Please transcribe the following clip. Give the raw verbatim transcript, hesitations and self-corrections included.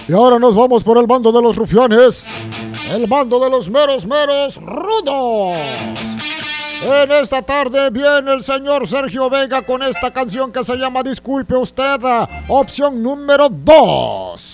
Y ahora nos vamos por el bando de los rufianes, el bando de los meros meros rudos. En esta tarde viene el señor Sergio Vega con esta canción que se llama Disculpe Usted, opción número dos.